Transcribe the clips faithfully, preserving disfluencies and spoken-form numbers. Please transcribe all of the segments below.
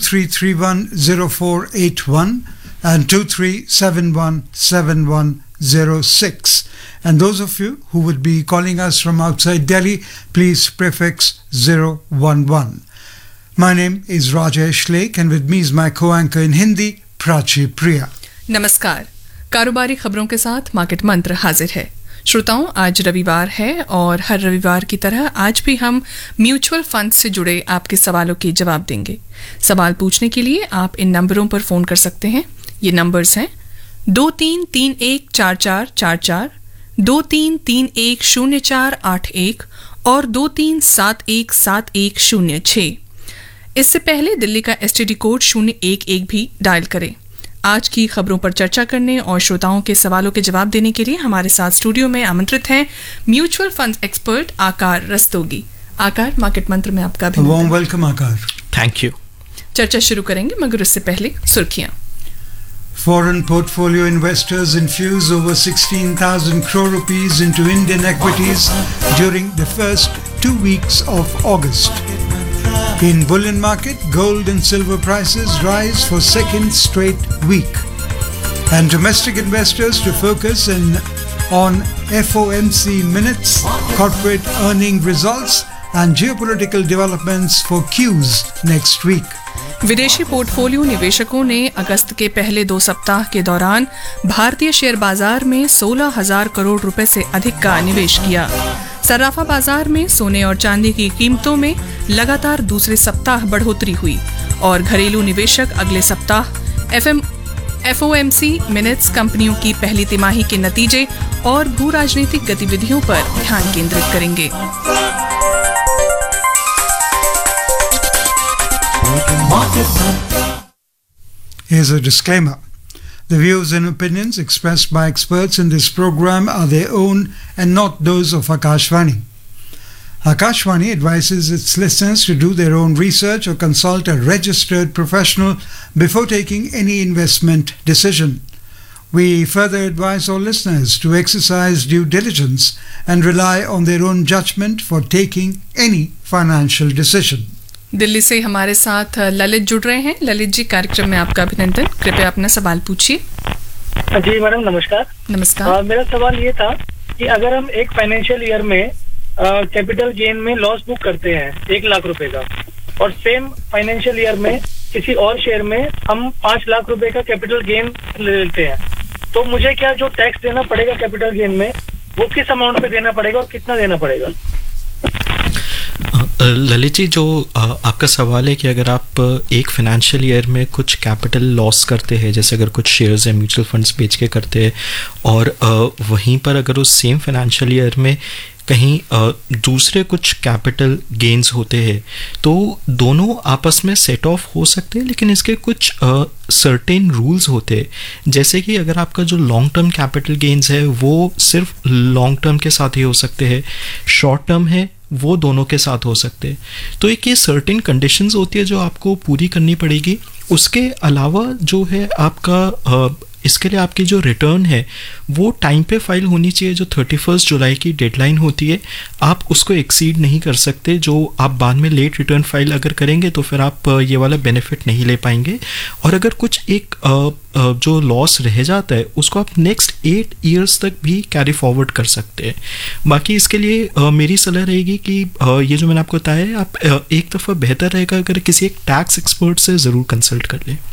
three three one, zero four eight one and two three seven one, seven one zero six. And those of you who would be calling us from outside Delhi, please prefix zero one one. My name is Rajesh Lake and with me is my co-anchor in Hindi, Prachi Priya. नमस्कार. कारोबारी खबरों के साथ market मंत्र हाजिर है. श्रोताओं, आज रविवार है और हर रविवार की तरह आज भी हम म्यूचुअल फंड से जुड़े आपके सवालों के जवाब देंगे. सवाल पूछने के लिए आप इन नंबरों पर फोन कर सकते हैं. ये नंबर्स हैं दो तीन तीन एक चार चार चार चार, दो तीन तीन एक शून्य चार आठ एक और दो तीन सात एक सात एक शून्य छः. इससे पहले दिल्ली का एसटीडी कोड शून्य एक एक भी डायल करें. आज की खबरों पर चर्चा करने और श्रोताओं के सवालों के जवाब देने के लिए हमारे साथ स्टूडियो में आमंत्रित हैं म्यूचुअल फंड एक्सपर्ट आकार रस्तोगी. आकार, मार्केट मंत्र में आपका भी वार्म वेलकम आकार. Thank you. चर्चा शुरू करेंगे मगर उससे पहले सुर्खियां. Foreign portfolio investors infused over sixteen thousand crore rupees into Indian equities during the first two weeks of August. In bullion market, gold and silver prices rise for second straight week. And domestic investors to focus in on F O M C minutes, corporate earning results and geopolitical developments for Qs next week. विदेशी portfolio निवेशकों ने अगस्त के पहले दो सप्ताह के दौरान भारतीय शेयर बाजार में सोलह हजार करोड़ रुपए से अधिक का निवेश किया. सराफा बाजार में सोने और चांदी की कीमतों में लगातार दूसरे सप्ताह बढ़ोतरी हुई और घरेलू निवेशक अगले सप्ताह एफएम एफओएमसी मिनट्स, कंपनियों की पहली तिमाही के नतीजे और भू राजनीतिक गतिविधियों पर ध्यान केंद्रित करेंगे. Here's a disclaimer. The views and opinions expressed by experts in this program are their own and not those of Akashvani. Akashvani advises its listeners to do their own research or consult a registered professional before taking any investment decision. We further advise all listeners to exercise due diligence and rely on their own judgment for taking any financial decision. Delhi से हमारे साथ ललित जुड़ रहे हैं. ललित जी, कार्यक्रम में आपका अभिनंदन. कृपया अपना सवाल पूछिए. जी मैडम, नमस्कार. नमस्कार. आ, मेरा सवाल ये था कि अगर हम एक फाइनेंशियल ईयर में कैपिटल गेन में लॉस बुक करते हैं एक लाख रुपए का और सेम फाइनेंशियल ईयर में किसी और शेयर में हम पांच लाख रुपए का कैपिटल गेन ले लेते हैं, तो मुझे क्या जो टैक्स देना पड़ेगा कैपिटल गेन में वो किस अमाउंट पे देना पड़ेगा और कितना देना पड़ेगा? ललित जी, जो आपका सवाल है कि अगर आप एक फाइनेंशियल ईयर में कुछ कैपिटल लॉस करते हैं, जैसे अगर कुछ शेयर्स या म्यूचुअल फंड्स बेच के करते हैं और वहीं पर अगर उस सेम फाइनेंशियल ईयर में कहीं दूसरे कुछ कैपिटल गेन्स होते हैं, तो दोनों आपस में सेट ऑफ हो सकते हैं, लेकिन इसके कुछ सर्टेन रूल्स होते हैं. जैसे कि अगर आपका जो लॉन्ग टर्म कैपिटल गेन्स है वो सिर्फ लॉन्ग टर्म के साथ ही हो सकते हैं, शॉर्ट टर्म है वो दोनों के साथ हो सकते हैं. तो एक ये सर्टेन कंडीशंस होती है जो आपको पूरी करनी पड़ेगी. उसके अलावा जो है आपका इसके लिए आपकी जो रिटर्न है वो टाइम पे फाइल होनी चाहिए. जो थर्टी फर्स्ट जुलाई की डेडलाइन होती है आप उसको एक्सीड नहीं कर सकते. जो आप बाद में लेट रिटर्न फाइल अगर करेंगे तो फिर आप ये वाला बेनिफिट नहीं ले पाएंगे. और अगर कुछ एक जो लॉस रह जाता है उसको आप नेक्स्ट एट ईयर्स तक भी कैरी फॉरवर्ड कर सकते हैं. बाकी इसके लिए मेरी सलाह रहेगी कि ये जो मैंने आपको बताया है आप एक दफ़ा बेहतर रहेगा अगर किसी एक टैक्स एक्सपर्ट से ज़रूर कंसल्ट कर लें.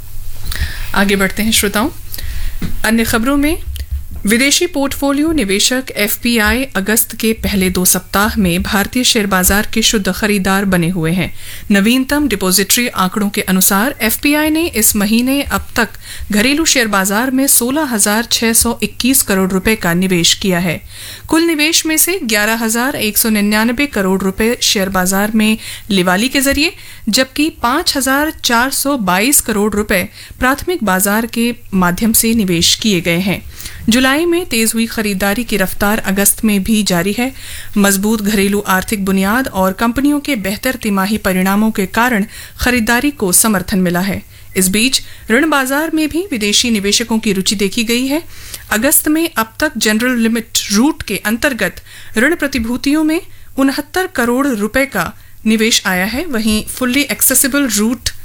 आगे बढ़ते हैं श्रोताओं. अन्य खबरों में विदेशी पोर्टफोलियो निवेशक एफपीआई अगस्त के पहले दो सप्ताह में भारतीय शेयर बाजार के शुद्ध खरीदार बने हुए हैं. नवीनतम डिपॉजिटरी आंकड़ों के अनुसार एफपीआई ने इस महीने अब तक घरेलू शेयर बाजार में सोलह हजार छह सौ इक्कीस करोड़ रुपए का निवेश किया है. कुल निवेश में से ग्यारह हजार एक सौ निन्यानबे करोड़ रुपए शेयर बाजार में लिवाली के जरिए, जबकि पांच हजार चार सौ बाईस करोड़ रुपए प्राथमिक बाजार के माध्यम से निवेश किए गए हैं. जुलाई में तेज हुई खरीदारी की रफ्तार अगस्त में भी जारी है. मजबूत घरेलू आर्थिक बुनियाद और कंपनियों के बेहतर तिमाही परिणामों के कारण खरीदारी को समर्थन मिला है. इस बीच ऋण बाजार में भी विदेशी निवेशकों की रुचि देखी गई है. अगस्त में अब तक जनरल लिमिट रूट के अंतर्गत ऋण प्रतिभूतियों में उनहत्तर करोड़ रुपए का निवेश आया है. वहीं फुल्ली एक्सेसिबल रूट